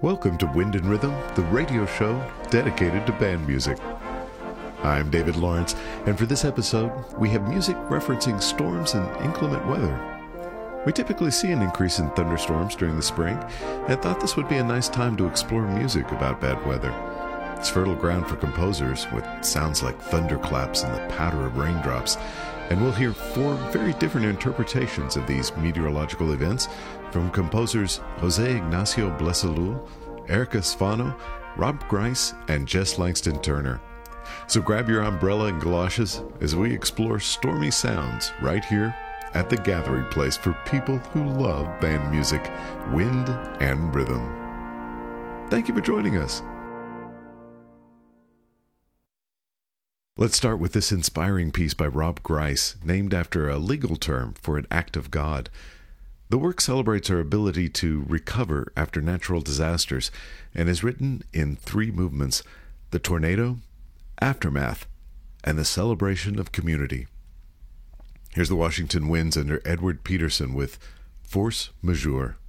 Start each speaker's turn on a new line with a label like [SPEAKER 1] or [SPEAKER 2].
[SPEAKER 1] Welcome to Wind and Rhythm, the radio show dedicated to band music. I'm David Lawrence, and for this episode, we have music referencing storms and inclement weather. We typically see an increase in thunderstorms during the spring, and thought this would be a nice time to explore music about bad weather. It's fertile ground for composers, with sounds like thunderclaps and the patter of raindrops, and we'll hear four very different interpretations of these meteorological events from composers Jose Ignacio Blesalul, Erica Sfano, Rob Grice, and Jess Langston Turner. So grab your umbrella and galoshes as we explore stormy sounds right here at the gathering place for people who love band music, wind and rhythm. Thank you for joining us. Let's start with this inspiring piece by Rob Grice, named after a legal term for an act of God. The work celebrates our ability to recover after natural disasters and is written in three movements: the tornado, aftermath, and the celebration of community. Here's the Washington Winds under Edward Peterson with Force Majeure.